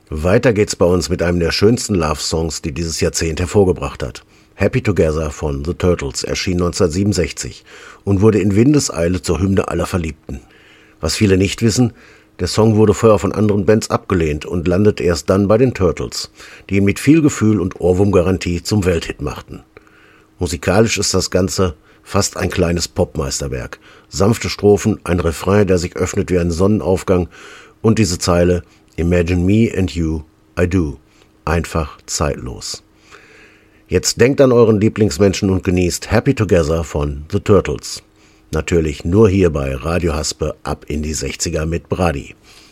Weiter geht's bei uns mit einem der schönsten Love-Songs, die dieses Jahrzehnt hervorgebracht hat. Happy Together von The Turtles erschien 1967 und wurde in Windeseile zur Hymne aller Verliebten. Was viele nicht wissen, der Song wurde vorher von anderen Bands abgelehnt und landete erst dann bei den Turtles, die ihn mit viel Gefühl und Ohrwurmgarantie zum Welthit machten. Musikalisch ist das Ganze fast ein kleines Popmeisterwerk. Sanfte Strophen, ein Refrain, der sich öffnet wie ein Sonnenaufgang und diese Zeile Imagine me and you, I do. Einfach zeitlos. Jetzt denkt an euren Lieblingsmenschen und genießt Happy Together von The Turtles. Natürlich nur hier bei Radio Haspe ab in die 60er mit Brady.